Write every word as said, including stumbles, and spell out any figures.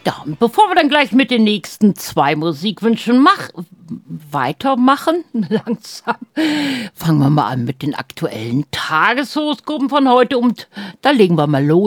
Ja, und bevor wir dann gleich mit den nächsten zwei Musikwünschen mach, weitermachen, langsam, fangen wir mal an mit den aktuellen Tageshoroskopen von heute und da legen wir mal los.